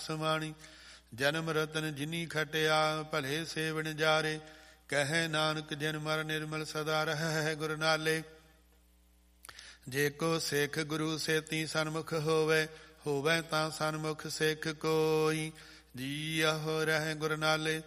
ਸਮਾਣੀ। ਜਨਮ ਰਤਨ ਜਿਨੀ ਖਟਿਆ, ਭਲੇ ਸੇਵਨ ਜਾਰੇ। ਕਹੈ ਨਾਨਕ ਜਨ ਮਰ ਨਿਰਮਲ ਸਦਾ ਰਹਿ ਗੁਰ ਨਾਲੇ। ਜੇ ਕੋ ਸਿੱਖ ਗੁਰੂ ਸੇਤੀ ਸਨਮੁਖ ਹੋਵੇ, ਹੋਵੇ ਤਾਂ ਸਨਮੁਖ ਸਿੱਖ ਕੋਈ। ਜੀਅਹੁ ਰਹਿ ਗੁਰ ਨਾਲੇ।